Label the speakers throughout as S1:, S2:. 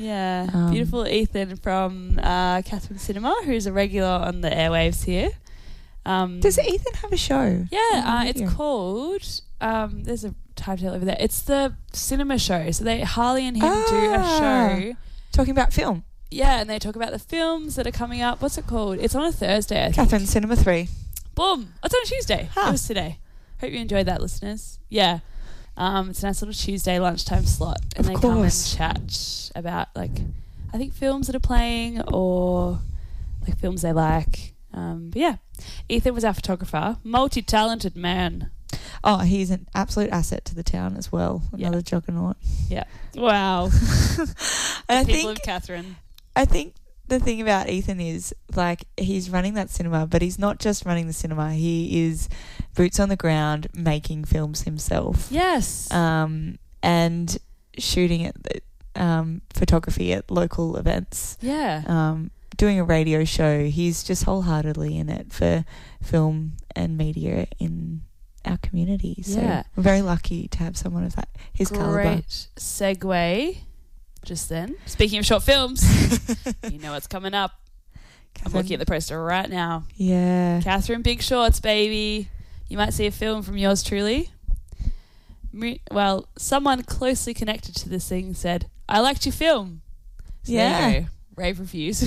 S1: Yeah, beautiful Ethan from Catherine Cinema, who's a regular on the airwaves here.
S2: Does Ethan have a show?
S1: Yeah, it's called, there's a title over there. It's the cinema show. So Harley and him do a show.
S2: Talking about film.
S1: Yeah, and they talk about the films that are coming up. What's it called? It's on a Thursday, I think.
S2: Catherine Cinema 3.
S1: Boom. It's on a Tuesday.
S2: Huh.
S1: It was today. Hope you enjoyed that, listeners. Yeah. It's a nice little Tuesday lunchtime slot. And they come and chat about, like, I think films that are playing or, like, films they like. But, yeah. Ethan was our photographer. Multi-talented man.
S2: Oh, he's an absolute asset to the town as well. Another juggernaut.
S1: Yeah. Wow.
S2: And
S1: People of Catherine.
S2: I think the thing about Ethan is, like, he's running that cinema, but he's not just running the cinema. He is boots on the ground making films himself.
S1: Yes.
S2: And shooting at photography at local events.
S1: Yeah.
S2: Doing a radio show. He's just wholeheartedly in it for film and media in our community. So we're very lucky to have someone of his caliber.
S1: Great segue just then. Speaking of short films, you know what's coming up. I'm looking at the poster right now.
S2: Yeah.
S1: Catherine Big Shorts, baby. You might see a film from yours truly. Well, someone closely connected to this thing said, I liked your film. So there you go. Rave reviews.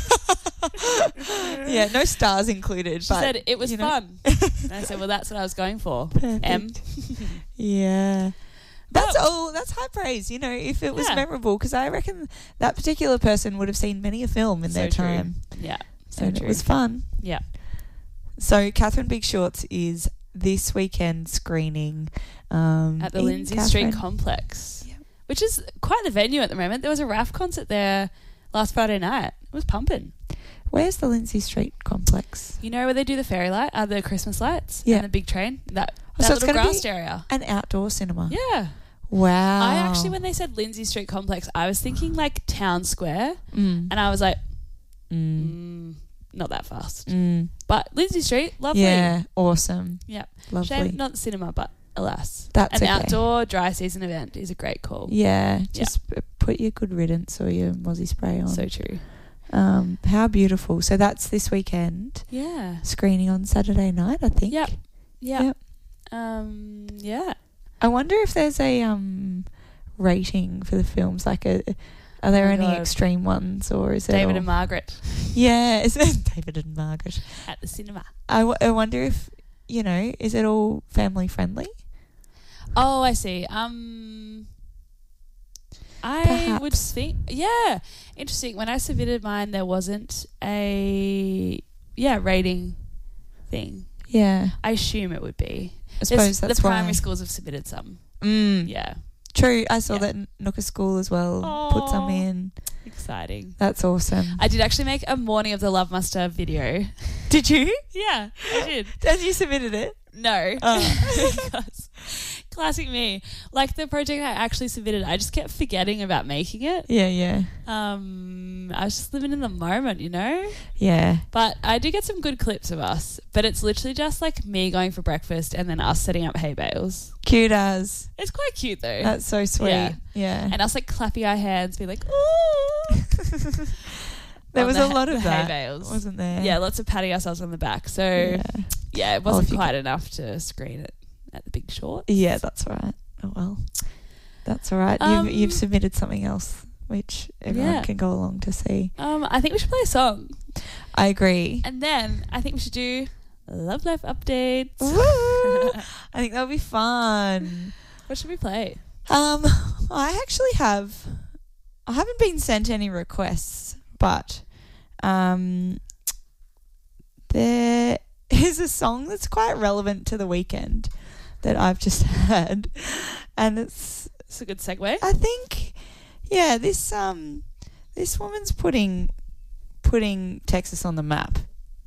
S2: Yeah, no stars included.
S1: She said it was fun. And I said, well, that's what I was going for.
S2: Perfect.
S1: M.
S2: Yeah. That's high praise, if it was memorable, because I reckon that particular person would have seen many a film in their time.
S1: Yeah.
S2: It was fun.
S1: Yeah.
S2: So Catherine Big Shorts is this weekend screening
S1: at the Lindsay Street Complex, which is quite the venue at the moment. There was a RAF concert there last Friday night. It was pumping.
S2: Where's the Lindsay Street Complex?
S1: You know where they do the fairy light, the Christmas lights, and the big train? That
S2: so
S1: little grassed area.
S2: An outdoor cinema.
S1: Yeah.
S2: Wow.
S1: I actually, when they said Lindsay Street Complex, I was thinking like Town Square, and I was like, not that fast. But Lindsay Street, lovely.
S2: Yeah, awesome.
S1: Yeah.
S2: Lovely.
S1: Shame not the cinema, but alas.
S2: That's
S1: an outdoor dry season event is a great call.
S2: Yeah, just put your Good Riddance or your Mozzie spray on.
S1: So true.
S2: How beautiful. So that's this weekend.
S1: Yeah.
S2: Screening on Saturday night, I think.
S1: Yep.
S2: Yeah.
S1: Yeah.
S2: I wonder if there's a rating for the films, like are there any extreme ones, or is it
S1: David and Margaret?
S2: Yeah, is it David and Margaret
S1: at the cinema?
S2: I wonder if is it all family friendly?
S1: Oh, I see. I would think, interesting. When I submitted mine, there wasn't a rating thing.
S2: Yeah,
S1: I assume it would be.
S2: I suppose that's
S1: the primary schools have submitted some. Yeah.
S2: True. I saw that Nooka School as well put some in.
S1: Exciting.
S2: That's awesome.
S1: I did actually make a Morning of the Love Muster video.
S2: Did you?
S1: Yeah, I did.
S2: As you submitted it?
S1: No. Because classic me. Like the project I actually submitted, I just kept forgetting about making it.
S2: Yeah.
S1: I was just living in the moment,
S2: Yeah.
S1: But I do get some good clips of us. But it's literally just like me going for breakfast and then us setting up hay bales.
S2: Cute as.
S1: It's quite cute though.
S2: That's so sweet. Yeah.
S1: And us like clapping our hands, be like, ooh.
S2: There was a lot of
S1: hay
S2: that,
S1: bales.
S2: wasn't there?
S1: Yeah, lots of patting ourselves on the back. So it wasn't quite enough to screen it at the Big Short.
S2: Yeah, that's right. Oh well, that's all right. You've submitted something else, which everyone can go along to see.
S1: I think we should play a song.
S2: I agree.
S1: And then I think we should do Love Life updates.
S2: Woo! I think that'll be fun.
S1: What should we play?
S2: I haven't been sent any requests, but there is a song that's quite relevant to the weekend that I've just had, and it's
S1: a good segue.
S2: I think, this woman's putting Texas on the map.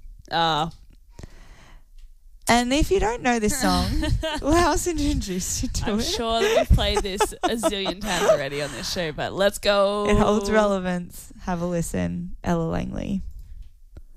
S2: And if you don't know this song, allow us to introduce you to it.
S1: I'm sure that we've played this a zillion times already on this show, but let's go.
S2: It holds relevance. Have a listen. Ella Langley.